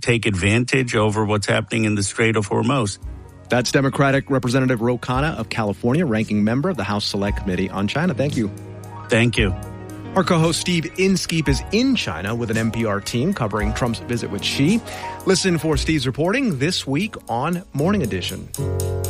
take advantage over what's happening in the Strait of Hormuz. That's Democratic Representative Ro Khanna of California, ranking member of the House Select Committee on China. Thank you. Thank you. Our co-host Steve Inskeep is in China with an NPR team covering Trump's visit with Xi. Listen for Steve's reporting this week on Morning Edition.